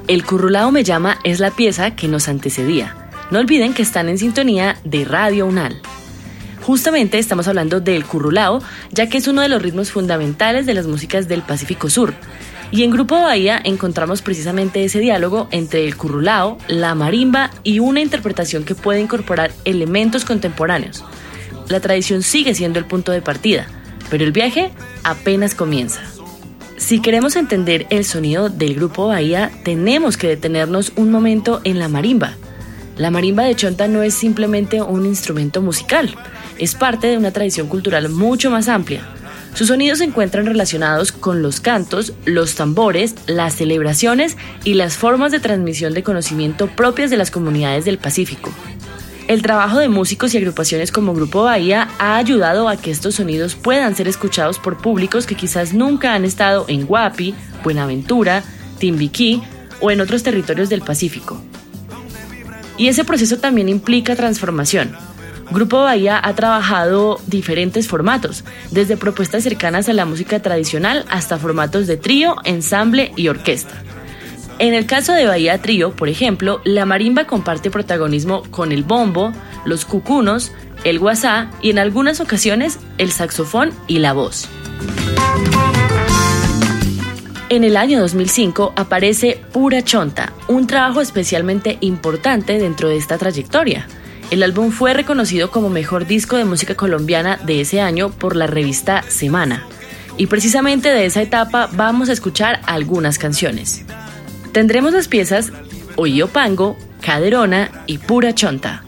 El Currulao Me Llama es la pieza que nos antecedía. No olviden que están en sintonía de Radio UNAL. Justamente estamos hablando del currulao, ya que es uno de los ritmos fundamentales de las músicas del Pacífico Sur. Y en Grupo Bahía encontramos precisamente ese diálogo entre el currulao, la marimba y una interpretación que puede incorporar elementos contemporáneos. La tradición sigue siendo el punto de partida, pero el viaje apenas comienza. Si queremos entender el sonido del Grupo Bahía, tenemos que detenernos un momento en la marimba. La marimba de Chonta no es simplemente un instrumento musical, es parte de una tradición cultural mucho más amplia. Sus sonidos se encuentran relacionados con los cantos, los tambores, las celebraciones y las formas de transmisión de conocimiento propias de las comunidades del Pacífico. El trabajo de músicos y agrupaciones como Grupo Bahía ha ayudado a que estos sonidos puedan ser escuchados por públicos que quizás nunca han estado en Guapi, Buenaventura, Timbiquí o en otros territorios del Pacífico. Y ese proceso también implica transformación. Grupo Bahía ha trabajado diferentes formatos, desde propuestas cercanas a la música tradicional hasta formatos de trío, ensamble y orquesta. En el caso de Bahía Trío, por ejemplo, la marimba comparte protagonismo con el bombo, los cucunos, el guasá y en algunas ocasiones el saxofón y la voz. En el año 2005 aparece Pura Chonta, un trabajo especialmente importante dentro de esta trayectoria. El álbum fue reconocido como mejor disco de música colombiana de ese año por la revista Semana. Y precisamente de esa etapa vamos a escuchar algunas canciones. Tendremos las piezas Oío Pango, Caderona y Pura Chonta.